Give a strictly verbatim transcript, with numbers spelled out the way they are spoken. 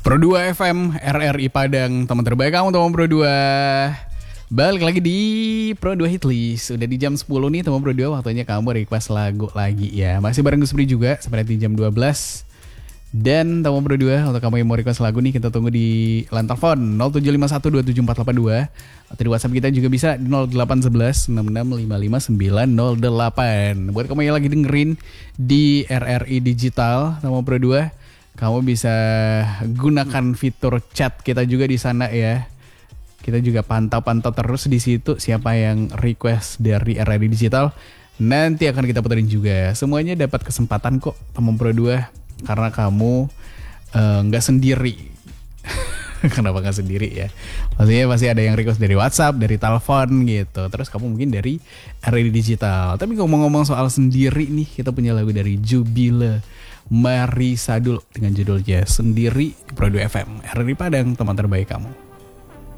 Pro dua F M R R I Padang, teman terbaik kamu teman Pro dua. Balik lagi di Pro dua Hitlist. Udah di jam sepuluh nih teman Pro dua, waktunya kamu request lagu lagi ya. Masih bareng Gus Pri juga seperti di jam dua belas. Dan teman Pro dua, untuk kamu yang mau request lagu nih, kita tunggu di line telepon nol tujuh lima satu dua tujuh empat delapan dua. Atau di WhatsApp kita juga bisa di nol delapan satu satu enam enam lima lima sembilan nol delapan. Buat kamu yang lagi dengerin di R R I Digital teman Pro dua, kamu bisa gunakan fitur chat kita juga di sana ya. Kita juga pantau-pantau terus di situ siapa yang request dari R R I Digital. Nanti akan kita puterin juga. Semuanya dapat kesempatan kok teman Pro dua, karena kamu nggak uh, sendiri. Kenapa nggak sendiri ya? Maksudnya pasti ada yang request dari WhatsApp, dari telepon gitu. Terus kamu mungkin dari R R I Digital. Tapi ngomong-ngomong soal sendiri nih, kita punya lagu dari Jubile Marisa dulu dengan judulnya Sendiri di Pro dua F M R R I Padang, teman terbaik kamu.